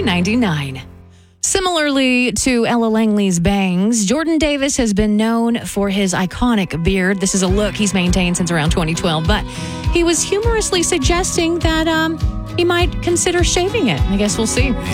$3.99. Similarly to Ella Langley's bangs, Jordan Davis has been known for his iconic beard. This is a look he's maintained since around 2012, but he was humorously suggesting that he might consider shaving it. I guess we'll see.